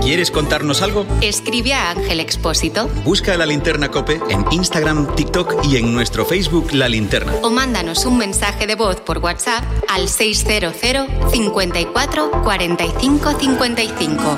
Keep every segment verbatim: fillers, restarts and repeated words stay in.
¿Quieres contarnos algo? Escribe a Ángel Expósito. Busca La Linterna COPE en Instagram, TikTok y en nuestro Facebook La Linterna. O mándanos un mensaje de voz por WhatsApp al seiscientos cincuenta y cuatro cuarenta y cinco cincuenta y cinco.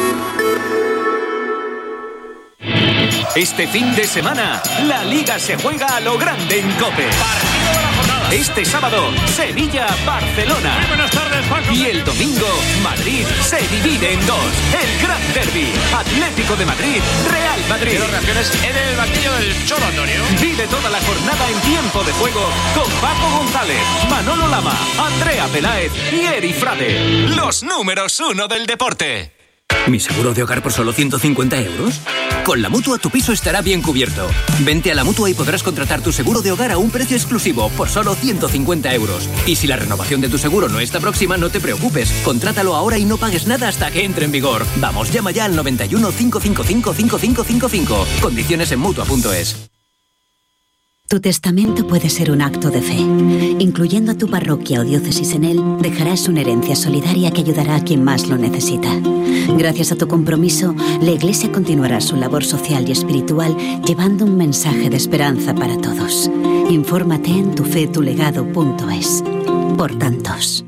Este fin de semana, la Liga se juega a lo grande en COPE. Partido de la jornada. Este sábado, Sevilla-Barcelona. Muy buenas tardes, Juanjo. Y el domingo, Madrid se divide en dos. El Gran Derbi, Atlético de Madrid, Real Madrid. Quiero reacciones en el banquillo del Cholo, Antonio. Vive toda la jornada en tiempo de juego con Paco González, Manolo Lama, Andrea Peláez y Eri Frade. Los números uno del deporte. ¿Mi seguro de hogar por solo ciento cincuenta euros? Con la Mutua tu piso estará bien cubierto. Vente a la Mutua y podrás contratar tu seguro de hogar a un precio exclusivo por solo ciento cincuenta euros. Y si la renovación de tu seguro no está próxima, no te preocupes. Contrátalo ahora y no pagues nada hasta que entre en vigor. Vamos, llama ya al noventa y uno, cinco cinco cinco, cinco cinco cinco cinco. Condiciones en Mutua punto es. Tu testamento puede ser un acto de fe. Incluyendo a tu parroquia o diócesis en él, dejarás una herencia solidaria que ayudará a quien más lo necesita. Gracias a tu compromiso, la Iglesia continuará su labor social y espiritual llevando un mensaje de esperanza para todos. Infórmate en tu fe tu legado punto es. Por tantos.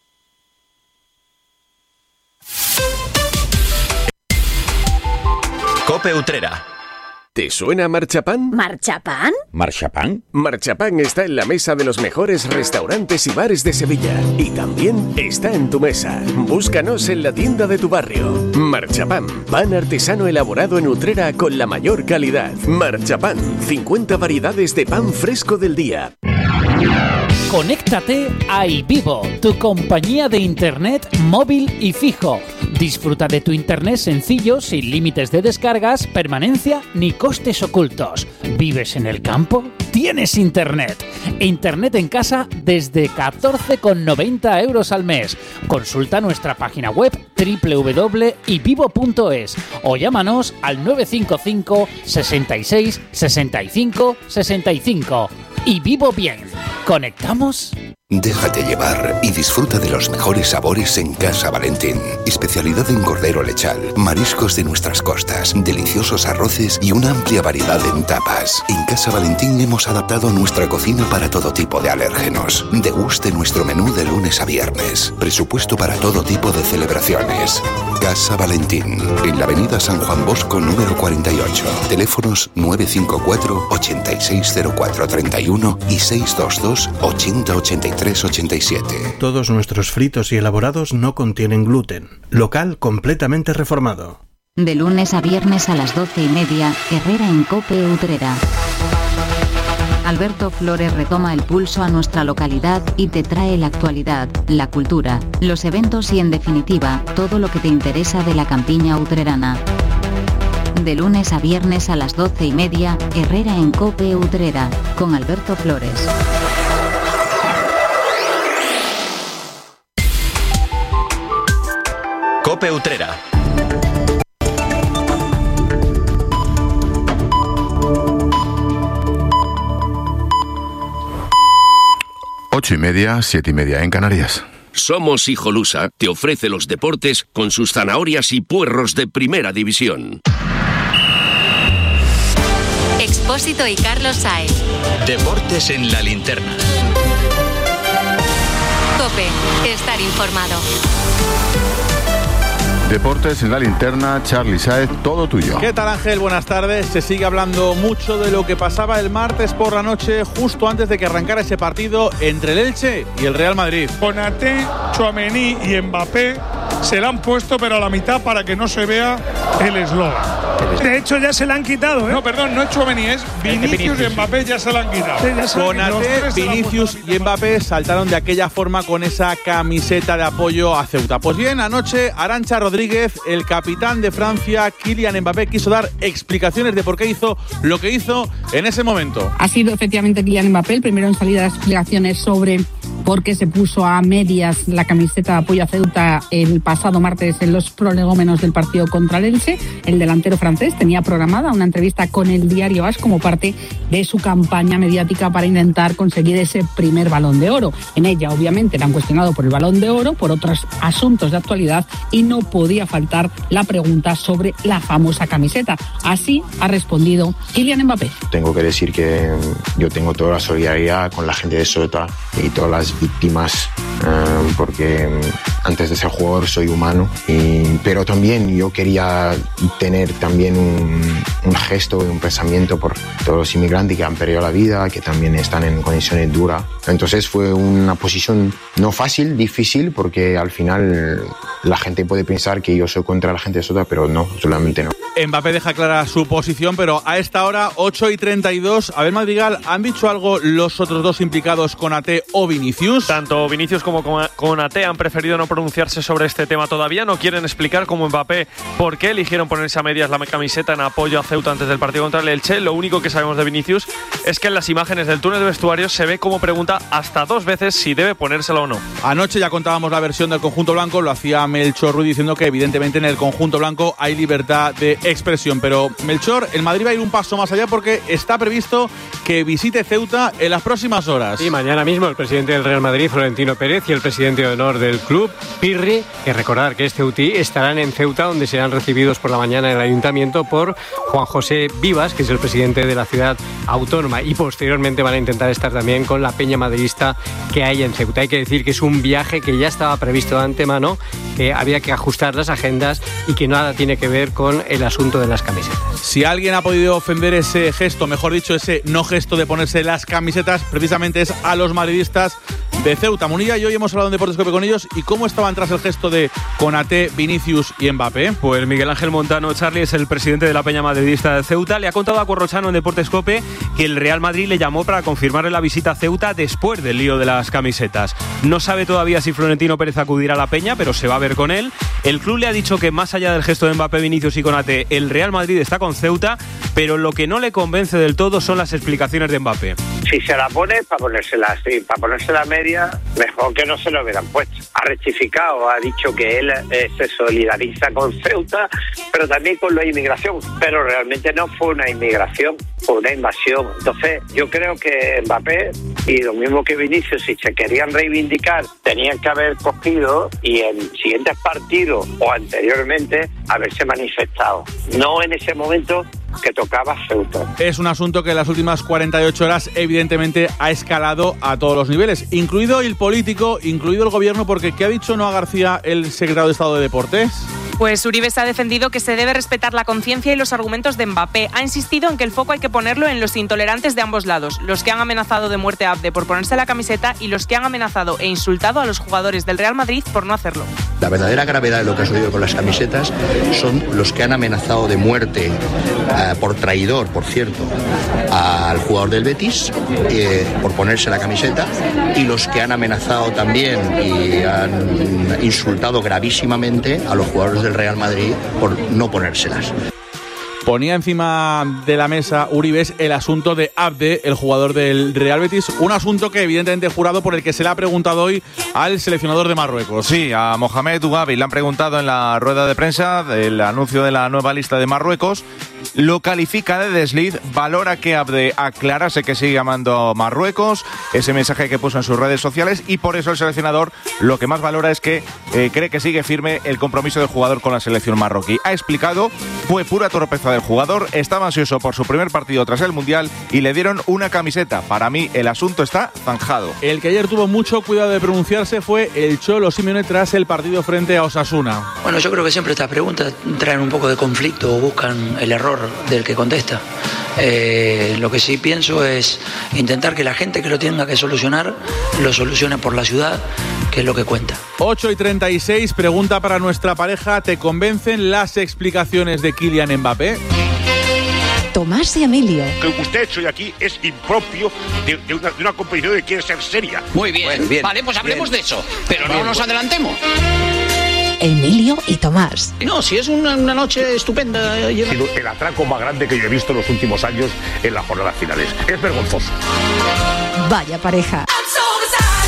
COPE Utrera. ¿Te suena Marchapán? ¿Marchapán? ¿Marchapán? Marchapán está en la mesa de los mejores restaurantes y bares de Sevilla. Y también está en tu mesa. Búscanos en la tienda de tu barrio. Marchapán, pan artesano elaborado en Utrera con la mayor calidad. Marchapán, cincuenta variedades de pan fresco del día. Conéctate a iVivo, tu compañía de internet móvil y fijo. Disfruta de tu internet sencillo, sin límites de descargas, permanencia ni costes ocultos. ¿Vives en el campo? ¡Tienes internet! Internet en casa desde catorce con noventa euros al mes. Consulta nuestra página web doble u doble u doble punto i vivo punto es o llámanos al nueve cinco cinco, sesenta y seis, sesenta y cinco, sesenta y cinco. Y vivo bien. ¿Conectamos? Déjate llevar y disfruta de los mejores sabores en Casa Valentín. Especialidad en cordero lechal, mariscos de nuestras costas, deliciosos arroces y una amplia variedad en tapas. En Casa Valentín hemos adaptado nuestra cocina para todo tipo de alérgenos. Deguste nuestro menú de lunes a viernes. Presupuesto para todo tipo de celebraciones. Casa Valentín, en la avenida San Juan Bosco número cuarenta y ocho. Teléfonos nueve cinco cuatro, ochenta y seis cero cuatro treinta y uno y seiscientos veintidós, ochenta ochenta y tres ochenta y siete. Todos nuestros fritos y elaborados no contienen gluten. Local completamente reformado. De lunes a viernes a las doce y media, Herrera en COPE Utrera. Alberto Flores retoma el pulso a nuestra localidad y te trae la actualidad, la cultura, los eventos y en definitiva, todo lo que te interesa de la campiña utrerana. De lunes a viernes a las doce y media, Herrera en COPE Utrera, con Alberto Flores. COPE Utrera. Ocho y media, siete y media en Canarias. Somos Hijolusa te ofrece los deportes con sus zanahorias y puerros de primera división. Expósito y Carlos Saez. Deportes en La Linterna. COPE, estar informado. Deportes en La Linterna, Charly Saez, todo tuyo. ¿Qué tal, Ángel? Buenas tardes. Se sigue hablando mucho de lo que pasaba el martes por la noche, justo antes de que arrancara ese partido entre el Elche y el Real Madrid. Konaté, Tchouaméni y Mbappé se la han puesto, pero a la mitad para que no se vea el eslogan. De hecho, ya se la han quitado, ¿eh? No, perdón, no es Tchouaméni, es Vinicius, Vinicius y Mbappé ya se la han quitado. Sí, Konaté, Vinicius y Mbappé saltaron de aquella forma con esa camiseta de apoyo a Ceuta. Pues bien, anoche Arantxa Rodríguez, el capitán de Francia, Kylian Mbappé, quiso dar explicaciones de por qué hizo lo que hizo en ese momento. Ha sido efectivamente Kylian Mbappé el primero en salir a dar explicaciones sobre porque se puso a medias la camiseta de apoyo a Ceuta el pasado martes en los prolegómenos del partido contra el Elche. El delantero francés tenía programada una entrevista con el diario AS como parte de su campaña mediática para intentar conseguir ese primer Balón de Oro. En ella, obviamente, le han cuestionado por el Balón de Oro, por otros asuntos de actualidad, y no podía faltar la pregunta sobre la famosa camiseta. Así ha respondido Kylian Mbappé. Tengo que decir que yo tengo toda la solidaridad con la gente de Ceuta y todas las víctimas, eh, porque antes de ser jugador soy humano, y, pero también yo quería tener también un, un gesto y un pensamiento por todos los inmigrantes que han perdido la vida, que también están en condiciones duras. Entonces fue una posición no fácil, difícil, porque al final la gente puede pensar que yo soy contra la gente de Ceuta, pero no, solamente no. Mbappé deja clara su posición, pero a esta hora, ocho y treinta y dos, Abel Madrigal, ¿han dicho algo los otros dos implicados, Konaté o Vinicius? Tanto Vinicius como Konaté han preferido no pronunciarse sobre este tema todavía. No quieren explicar, como Mbappé, por qué eligieron ponerse a medias la camiseta en apoyo a Ceuta antes del partido contra el Elche. Lo único que sabemos de Vinicius es que en las imágenes del túnel de vestuarios se ve como pregunta hasta dos veces si debe ponérselo o no. Anoche ya contábamos la versión del conjunto blanco, lo hacía Melchor Ruiz diciendo que evidentemente en el conjunto blanco hay libertad de expresión. Pero Melchor, el Madrid va a ir un paso más allá porque está previsto que visite Ceuta en las próximas horas. Y mañana mismo el presidente del Real Madrid, Florentino Pérez, y el presidente de honor del club, Pirri, que recordar que es ceutí, estarán en Ceuta, donde serán recibidos por la mañana en el ayuntamiento por Juan José Vivas, que es el presidente de la ciudad autónoma, y posteriormente van a intentar estar también con la peña madridista que hay en Ceuta. Hay que decir que es un viaje que ya estaba previsto de antemano, que había que ajustar las agendas y que nada tiene que ver con el asunto de las camisetas. Si alguien ha podido ofender ese gesto, mejor dicho, ese no gesto de ponerse las camisetas, precisamente es a los madridistas de Ceuta. Munilla y hoy hemos hablado en Deportes Cope con ellos. ¿Y cómo estaban tras el gesto de Konaté, Vinicius y Mbappé? Pues Miguel Ángel Montano Charlie es el presidente de la peña madridista de Ceuta. Le ha contado a Corrochano en Deportes Cope que el Real Madrid le llamó para confirmarle la visita a Ceuta después del lío de las camisetas. No sabe todavía si Florentino Pérez acudirá a la peña, pero se va a ver con él. El club le ha dicho que más allá del gesto de Mbappé, Vinicius y Konaté, el Real Madrid está con Ceuta, pero lo que no le convence del todo son las explicaciones de Mbappé. Si se la pone, para ponérsela así, para ponérsela media, mejor que no se lo hubieran puesto. Ha rectificado, ha dicho que él eh, se solidariza con Ceuta, pero también con la inmigración. Pero realmente no fue una inmigración, fue una invasión. Entonces, yo creo que Mbappé, y lo mismo que Vinicius, si se querían reivindicar, tenían que haber cogido y en siguientes partidos o anteriormente haberse manifestado. No en ese momento que tocaba Ceuta. Es un asunto que en las últimas cuarenta y ocho horas evidentemente ha escalado a todos los niveles, incluido el político, incluido el gobierno, porque ¿qué ha dicho Noa García, el secretario de Estado de Deportes? Pues Uribe se ha defendido que se debe respetar la conciencia y los argumentos de Mbappé. Ha insistido en que el foco hay que ponerlo en los intolerantes de ambos lados, los que han amenazado de muerte a Abde por ponerse la camiseta y los que han amenazado e insultado a los jugadores del Real Madrid por no hacerlo. La verdadera gravedad de lo que ha sucedido con las camisetas son los que han amenazado de muerte, eh, por traidor, por cierto, al jugador del Betis eh, por ponerse la camiseta, y los que han amenazado también y han insultado gravísimamente a los jugadores del Real Madrid por no ponérselas. Ponía encima de la mesa Uribe el asunto de Abde, el jugador del Real Betis, un asunto que evidentemente he jurado por el que se le ha preguntado hoy al seleccionador de Marruecos. Sí, a Mohamed Ouabi le han preguntado en la rueda de prensa del anuncio de la nueva lista de Marruecos. Lo califica de desliz, valora que Abde aclarase que sigue amando a Marruecos, ese mensaje que puso en sus redes sociales, y por eso el seleccionador lo que más valora es que eh, cree que sigue firme el compromiso del jugador con la selección marroquí. Ha explicado, fue pura torpeza del jugador, estaba ansioso por su primer partido tras el Mundial y le dieron una camiseta. Para mí el asunto está zanjado. El que ayer tuvo mucho cuidado de pronunciarse fue el Cholo Simeone tras el partido frente a Osasuna. Bueno, yo creo que siempre estas preguntas traen un poco de conflicto o buscan el error del que contesta. Eh, lo que sí pienso es intentar que la gente que lo tenga que solucionar lo solucione por la ciudad, que es lo que cuenta. ocho y treinta y seis, pregunta para nuestra pareja: ¿te convencen las explicaciones de Kylian Mbappé? Tomás y Emilio. Lo que usted ha hecho hoy aquí es impropio de, de, una, de una competición que quiere ser seria. Muy bien, bueno, bien vale, pues hablemos bien de eso, pero bien, no nos bueno. adelantemos. Emilio y Tomás. No, si es una, una noche estupenda. Ha sido el atraco más grande que yo he visto en los últimos años en las jornadas finales. Es vergonzoso. Vaya pareja.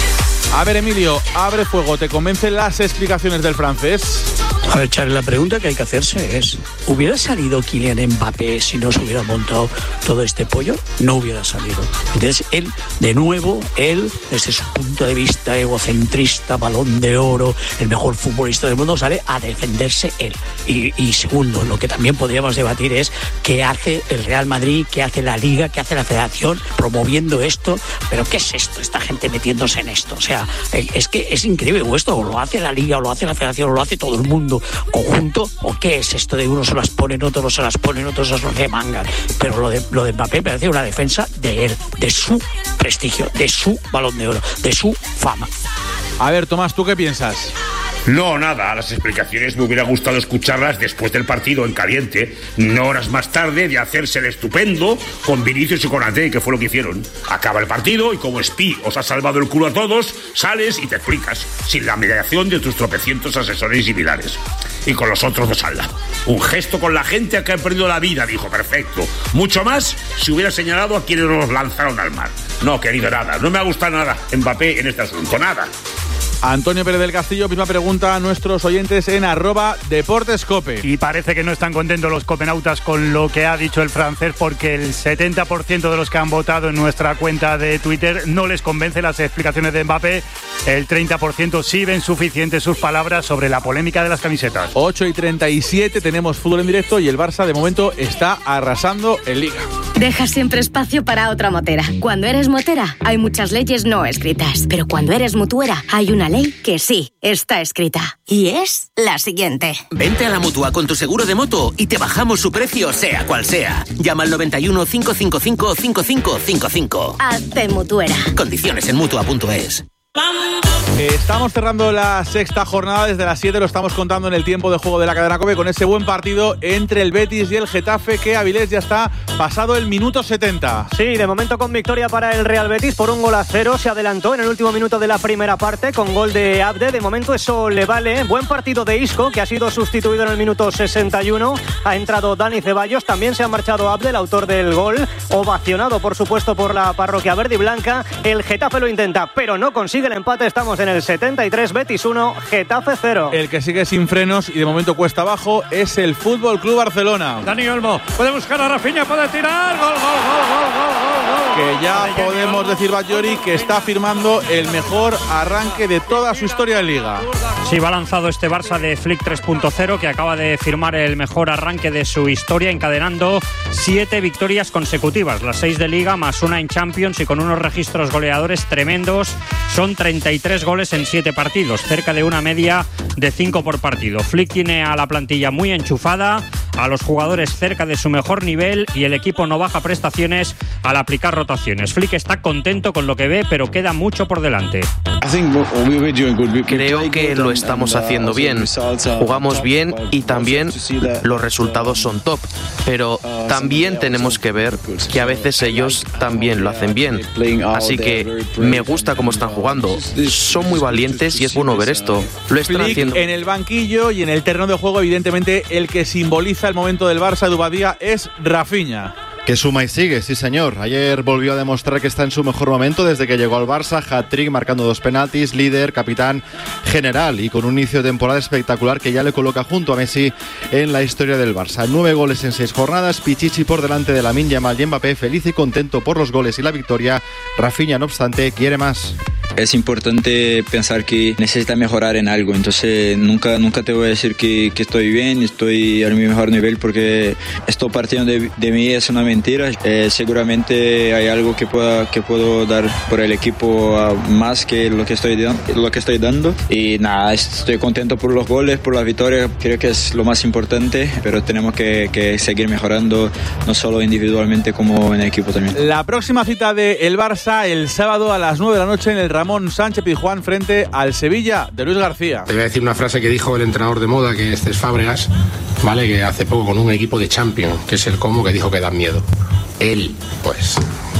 A ver, Emilio, abre fuego. ¿Te convencen las explicaciones del francés? A ver, Charles, la pregunta que hay que hacerse es, ¿hubiera salido Kylian Mbappé si no se hubiera montado todo este pollo? No hubiera salido. Entonces, él, de nuevo, él, desde su punto de vista egocentrista, balón de oro, el mejor futbolista del mundo, sale a defenderse él. Y, y segundo, lo que también podríamos debatir es qué hace el Real Madrid, qué hace la Liga, qué hace la Federación promoviendo esto. ¿Pero qué es esto? Esta gente metiéndose en esto. O sea, es que es increíble. O esto o lo hace la Liga, o lo hace la Federación, o lo hace todo el mundo conjunto, o qué es esto de unos se las ponen, otros se las ponen, otros se las remangan. Pero lo de, lo de Mbappé parece una defensa de él, de su prestigio, de su balón de oro, de su fama. A ver, Tomás, ¿tú qué piensas? No, nada, las explicaciones me hubiera gustado escucharlas después del partido en caliente, no horas más tarde de hacerse el estupendo con Vinicius y con Ate, que fue lo que hicieron. Acaba el partido y como Espí os ha salvado el culo a todos, sales y te explicas, sin la mediación de tus tropecientos asesores y pilares. Y con los otros dos al lado. Un gesto con la gente a que ha perdido la vida, dijo, perfecto. Mucho más si hubiera señalado a quienes nos lanzaron al mar. No, querido, nada, no me ha gustado nada Mbappé en este asunto, nada. Antonio Pérez del Castillo, misma pregunta a nuestros oyentes en arroba deportescope. Y parece que no están contentos los copenautas con lo que ha dicho el francés, porque el setenta por ciento de los que han votado en nuestra cuenta de Twitter no les convence las explicaciones de Mbappé. El treinta por ciento sí ven suficientes sus palabras sobre la polémica de las camisetas. ocho y treinta y siete, tenemos fútbol en directo y el Barça de momento está arrasando en Liga. Deja siempre espacio para otra motera. Cuando eres motera, hay muchas leyes no escritas. Pero cuando eres mutuera, hay una ley que sí está escrita. Y es la siguiente. Vente a la Mutua con tu seguro de moto y te bajamos su precio sea cual sea. Llama al noventa y uno, cinco cinco cinco, cinco cinco cinco cinco. Hazte mutuera. Condiciones en mutua punto es. Estamos cerrando la sexta jornada, desde las siete lo estamos contando en el tiempo de juego de la cadena COPE con ese buen partido entre el Betis y el Getafe, que Avilés ya está pasado el minuto setenta. Sí, de momento con victoria para el Real Betis por un gol a cero. Se adelantó en el último minuto de la primera parte con gol de Abde. De momento eso le vale. Buen partido de Isco, que ha sido sustituido en el minuto sesenta y uno. Ha entrado Dani Ceballos. También se ha marchado Abde, el autor del gol. Ovacionado, por supuesto, por la parroquia verde y blanca. El Getafe lo intenta, pero no consigue el empate. Estamos en el setenta y tres, Betis uno, Getafe cero. El que sigue sin frenos y de momento cuesta abajo es el Fútbol Club Barcelona. Dani Olmo puede buscar a Rafinha, puede tirar. Gol, gol, gol, gol, gol, gol. Que ya Vale, podemos decir, Batllori, que está firmando el mejor arranque de toda su historia en Liga. Sí, va lanzado este Barça de Flick tres punto cero, que acaba de firmar el mejor arranque de su historia, encadenando siete victorias consecutivas, las seis de Liga más una en Champions, y con unos registros goleadores tremendos. Son treinta y tres goles en siete partidos, cerca de una media de cinco por partido. Flick tiene a la plantilla muy enchufada, a los jugadores cerca de su mejor nivel, y el equipo no baja prestaciones al aplicar rotaciones. Flick está contento con lo que ve, pero queda mucho por delante. Creo que lo estamos haciendo bien. Jugamos bien y también los resultados son top. Pero también tenemos que ver que a veces ellos también lo hacen bien. Así que me gusta cómo están jugando. Son muy valientes y es bueno ver esto. Lo están Flick haciendo. En el banquillo y en el terreno de juego, evidentemente, el que simboliza el momento del Barça, Edu Badía, es Rafinha. Que suma y sigue, sí señor. Ayer volvió a demostrar que está en su mejor momento desde que llegó al Barça, hat-trick, marcando dos penaltis, líder, capitán general, y con un inicio de temporada espectacular que ya le coloca junto a Messi en la historia del Barça. Nueve goles en seis jornadas, Pichichi por delante de Lamine Yamal y Mbappé, feliz y contento por los goles y la victoria. Rafinha, no obstante, quiere más. Es importante pensar que necesita mejorar en algo, entonces nunca, nunca te voy a decir que, que estoy bien, estoy a mi mejor nivel, porque esto partiendo de, de mí es una mentira. Eh, seguramente hay algo que, pueda, que puedo dar por el equipo uh, más que lo que, estoy, lo que estoy dando, y nada, estoy contento por los goles, por la victoria, creo que es lo más importante, pero tenemos que, que seguir mejorando, no solo individualmente como en equipo también. La próxima cita de el Barça el sábado a las nueve de la noche en el Ramón Sánchez Pizjuán frente al Sevilla de Luis García. Te voy a decir una frase que dijo el entrenador de moda, que es Cés Fábregas, ¿vale? Que hace poco con un equipo de Champions, que es el Como, que dijo que da miedo. Él, pues,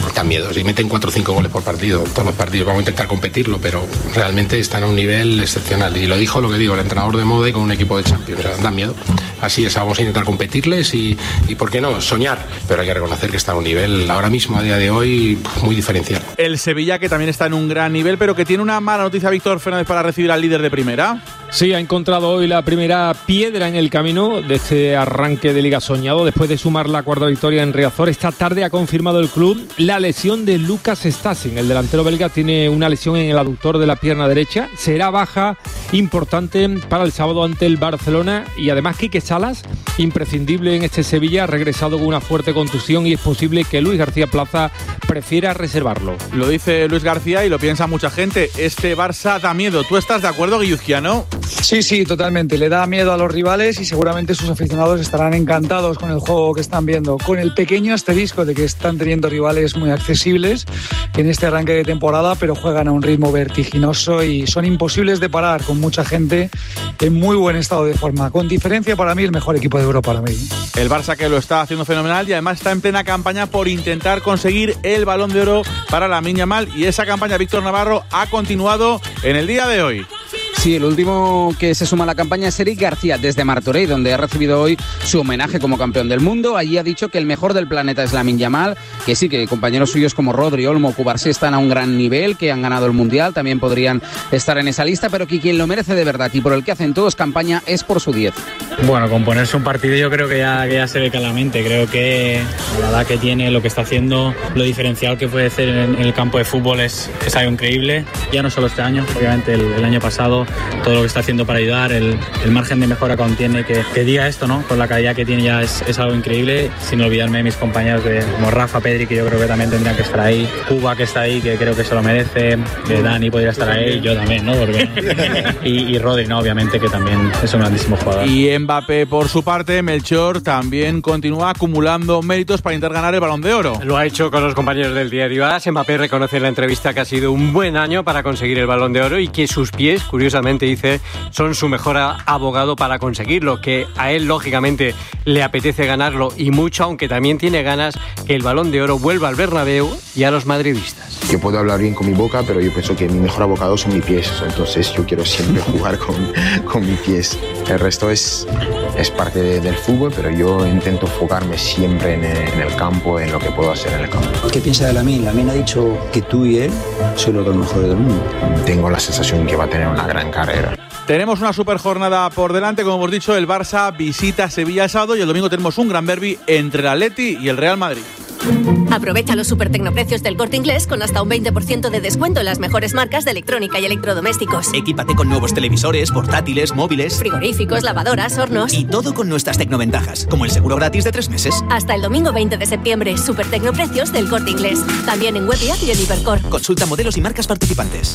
da miedo. Si meten cuatro o cinco goles por partido, todos los partidos, vamos a intentar competirlo, pero realmente están a un nivel excepcional. Y lo dijo lo que digo, el entrenador de moda y con un equipo de Champions. O sea, da miedo. Así es, vamos a intentar competirles y, y, ¿por qué no?, soñar. Pero hay que reconocer que está a un nivel, ahora mismo, a día de hoy, muy diferencial. El Sevilla, que también está en un gran nivel, pero que tiene una mala noticia, Víctor Fernández, para recibir al líder de primera. Sí, ha encontrado hoy la primera piedra en el camino de este arranque de Liga soñado. Después de sumar la cuarta victoria en Riazor, esta tarde ha confirmado el club la lesión de Lucas Stassen. El delantero belga tiene una lesión en el aductor de la pierna derecha. Será baja importante para el sábado ante el Barcelona. Y además Quique Salas, imprescindible en este Sevilla, ha regresado con una fuerte contusión y es posible que Luis García Plaza prefiera reservarlo. Lo dice Luis García y lo piensa mucha gente. Este Barça da miedo. ¿Tú estás de acuerdo, Guilluzquiano? Sí, sí, totalmente. Le da miedo a los rivales y seguramente sus aficionados estarán encantados con el juego que están viendo. Con el pequeño asterisco de que están teniendo rivales muy accesibles en este arranque de temporada, pero juegan a un ritmo vertiginoso y son imposibles de parar, con mucha gente en muy buen estado de forma. Con diferencia, para mí, el mejor equipo de Europa para mí. El Barça, que lo está haciendo fenomenal y además está en plena campaña por intentar conseguir el Balón de Oro para Lamine Yamal, y esa campaña, Víctor Navarro, ha continuado en el día de hoy. Sí, el último que se suma a la campaña es Eric García, desde Martorell, donde ha recibido hoy su homenaje como campeón del mundo. Allí ha dicho que el mejor del planeta es Lamine Yamal, que sí, que compañeros suyos como Rodri, Olmo, Cubarsí están a un gran nivel, que han ganado el Mundial, también podrían estar en esa lista, pero que quien lo merece de verdad y por el que hacen todos campaña es por su diez. Bueno, con ponerse un partido yo creo que ya, que ya se ve claramente. Creo que la edad que tiene, lo que está haciendo, lo diferencial que puede hacer en, en el campo de fútbol es, es algo increíble. Ya no solo este año, obviamente el, el año pasado, todo lo que está haciendo para ayudar, el, el margen de mejora que aún tiene, que, que diga esto, ¿no? Con la calidad que tiene ya es, es algo increíble, sin olvidarme de mis compañeros de, como Rafa, Pedri, que yo creo que también tendrían que estar ahí, Cuba, que está ahí, que creo que se lo merece, que Dani podría estar ahí, yo también, ¿no? Porque, y, y Rodri, ¿no? Obviamente, que también es un grandísimo jugador. Y Mbappé, por su parte, Melchor, también continúa acumulando méritos para intentar ganar el Balón de Oro. Lo ha hecho con los compañeros del diario A S. Mbappé reconoce en la entrevista que ha sido un buen año para conseguir el Balón de Oro y que sus pies, curiosamente dice, son su mejor abogado para conseguirlo, que a él lógicamente le apetece ganarlo y mucho, aunque también tiene ganas que el Balón de Oro vuelva al Bernabéu y a los madridistas. Yo puedo hablar bien con mi boca, pero yo pienso que mi mejor abogado son mis pies, entonces yo quiero siempre jugar con, con mis pies. El resto es, es parte de, del fútbol, pero yo intento enfocarme siempre en el, en el campo, en lo que puedo hacer en el campo. ¿Qué piensa de Lamine? Lamine ha dicho que tú y él son los dos mejores del mundo. Tengo la sensación que va a tener una gran carrera. Tenemos una super jornada por delante, como hemos dicho, el Barça visita Sevilla el sábado y el domingo tenemos un gran derbi entre el Atleti y el Real Madrid. Aprovecha los super tecnoprecios del Corte Inglés con hasta un veinte por ciento de descuento en las mejores marcas de electrónica y electrodomésticos. Equípate con nuevos televisores, portátiles, móviles, frigoríficos, lavadoras, hornos. Y todo con nuestras tecnoventajas, como el seguro gratis de tres meses. Hasta el domingo veinte de septiembre, super tecnoprecios del Corte Inglés. También en web y app y en Hipercor. Consulta modelos y marcas participantes.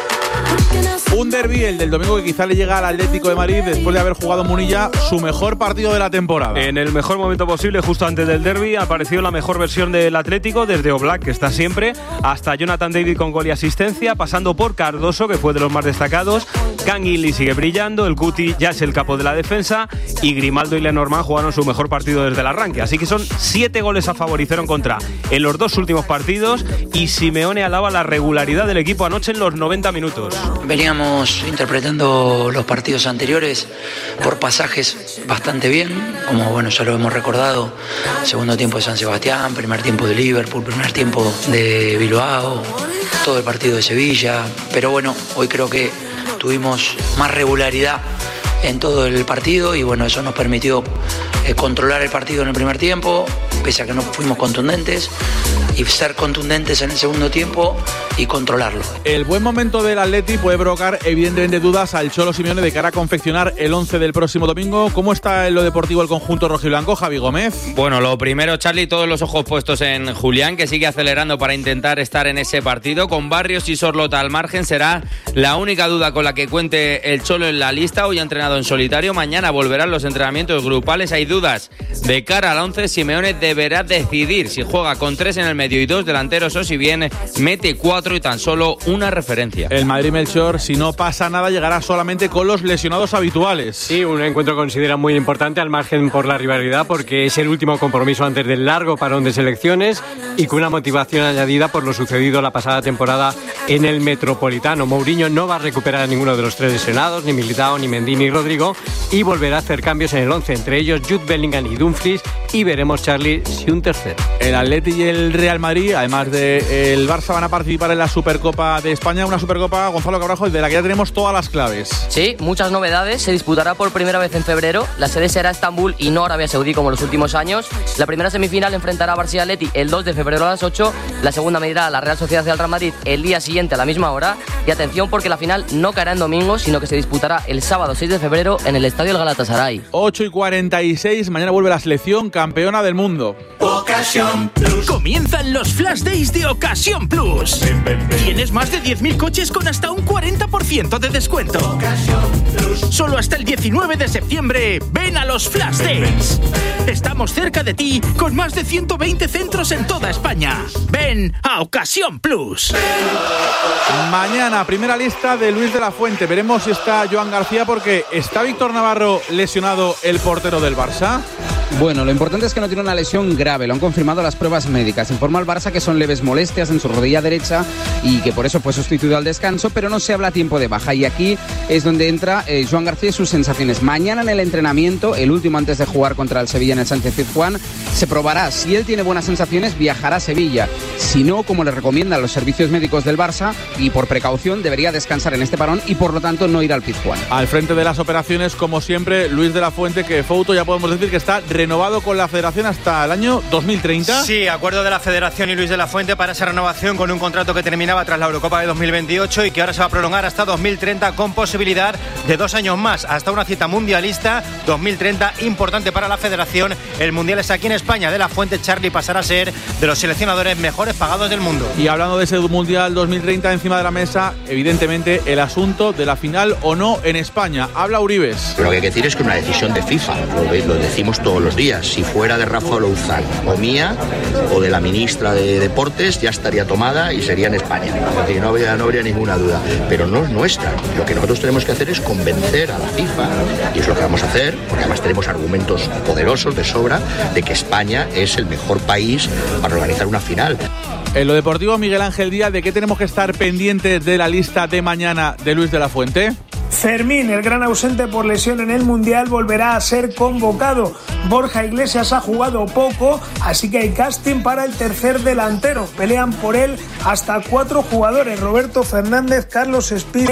Un derbi, el del domingo, que quizá le llega al Atlético de Madrid después de haber jugado Munilla su mejor partido de la temporada. En el mejor momento posible, justo antes del derbi, ha aparecido la mejor versión del Atlético, desde Oblak, que está siempre, hasta Jonathan David con gol y asistencia, pasando por Cardoso, que fue de los más destacados. Canguilí sigue brillando, el Cuti ya es el capo de la defensa y Grimaldo y Lenormand jugaron su mejor partido desde el arranque. Así que son siete goles a favor y cero en contra en los dos últimos partidos, y Simeone alaba la regularidad del equipo anoche en los noventa minutos. Veníamos interpretando los partidos anteriores por pasajes bastante bien, como bueno, ya lo hemos recordado, segundo tiempo de San Sebastián, primer tiempo de Liverpool, primer tiempo de Bilbao, todo el partido de Sevilla, pero bueno, hoy creo que tuvimos más regularidad en todo el partido y bueno, eso nos permitió eh, controlar el partido en el primer tiempo, pese a que no fuimos contundentes, y ser contundentes en el segundo tiempo y controlarlo. El buen momento del Atleti puede provocar evidentemente dudas al Cholo Simeone de cara a confeccionar el once del próximo domingo. ¿Cómo está en lo deportivo el conjunto rojiblanco, Javi Gómez? Bueno, lo primero, Charly, todos los ojos puestos en Julián, que sigue acelerando para intentar estar en ese partido. Con Barrios y Sorlota al margen, será la única duda con la que cuente el Cholo en la lista. Hoy ha entrenado en solitario, mañana volverán los entrenamientos grupales. Hay dudas. De cara al once, Simeone deberá decidir si juega con tres en el medio y dos delanteros o si bien mete cuatro y tan solo una referencia. El Madrid, Melchor, si no pasa nada, llegará solamente con los lesionados habituales. Sí, un encuentro considera muy importante al margen por la rivalidad, porque es el último compromiso antes del largo parón de selecciones y con una motivación añadida por lo sucedido la pasada temporada en el Metropolitano. Mourinho no va a recuperar a ninguno de los tres lesionados, ni Militao, ni Mendy, ni Rodrigo, y volverá a hacer cambios en el once, entre ellos Jude Bellingham y Dumfries, y veremos, Charlie, si un tercero. El Atleti y el Real Madrid, además del Barça, van a participar en la Supercopa de España, una Supercopa, Gonzalo Cabrajo, de la que ya tenemos todas las claves. Sí, muchas novedades. Se disputará por primera vez en febrero. La sede será Estambul y no Arabia Saudí como los últimos años. La primera semifinal enfrentará a Barça y Atleti el dos de febrero a las ocho. La segunda medirá a la Real Sociedad y al Real Madrid el día siguiente a la misma hora. Y atención, porque la final no caerá en domingo, sino que se disputará el sábado seis de febrero en el Estadio El Galatasaray. ocho y cuarenta y seis, mañana vuelve la selección campeona del mundo. Ocasión Plus. Comienzan los Flash Days de Ocasión Plus. Ven, ven, ven. Tienes más de diez mil coches con hasta un cuarenta por ciento de descuento. Ocasión Plus. Solo hasta el diecinueve de septiembre. Ven a los Flash Days. Estamos cerca de ti con más de ciento veinte centros en toda España. Ven a Ocasión Plus. Mañana, primera lista de Luis de la Fuente. Veremos si está Joan García, porque ¿está Víctor Navarro lesionado, el portero del Barça? Bueno, lo importante es que no tiene una lesión grave, lo han confirmado las pruebas médicas. Informa al Barça que son leves molestias en su rodilla derecha y que por eso fue sustituido al descanso, pero no se habla a tiempo de baja. Y aquí es donde entra eh, Joan García y sus sensaciones. Mañana en el entrenamiento, el último antes de jugar contra el Sevilla en el Sánchez Pizjuán, se probará. Si él tiene buenas sensaciones, viajará a Sevilla. Si no, como le recomiendan los servicios médicos del Barça, y por precaución, debería descansar en este parón y por lo tanto no ir al Pizjuán. Al frente de las operaciones, como siempre, Luis de la Fuente, que Fouto ya podemos decir que está renovado con la Federación hasta el año dos mil treinta. Sí, acuerdo de la Federación y Luis de la Fuente para esa renovación con un contrato que terminaba tras la Eurocopa de dos mil veintiocho y que ahora se va a prolongar hasta dos mil treinta con posibilidad de dos años más, hasta una cita mundialista dos mil treinta, importante para la Federación. El Mundial es aquí en España. De la Fuente, Charlie, pasará a ser de los seleccionadores mejores pagados del mundo. Y hablando de ese Mundial dos mil treinta, encima de la mesa, evidentemente, el asunto de la final o no en España. Habla Uribes. Lo que hay que decir es que una decisión de FIFA, lo, lo decimos todos los días. Si fuera de Rafa Louzán o mía o de la ministra de Deportes, ya estaría tomada y sería en España. Así que no habría, no habría ninguna duda. Pero no es nuestra. Lo que nosotros tenemos que hacer es convencer a la FIFA, y es lo que vamos a hacer, porque además tenemos argumentos poderosos de sobra de que España es el mejor país para organizar una final. En lo deportivo, Miguel Ángel Díaz, ¿de qué tenemos que estar pendientes de la lista de mañana de Luis de la Fuente? Fermín, el gran ausente por lesión en el Mundial, volverá a ser convocado. Borja Iglesias ha jugado poco, así que hay casting para el tercer delantero. Pelean por él hasta cuatro jugadores: Roberto Fernández, Carlos Espíritu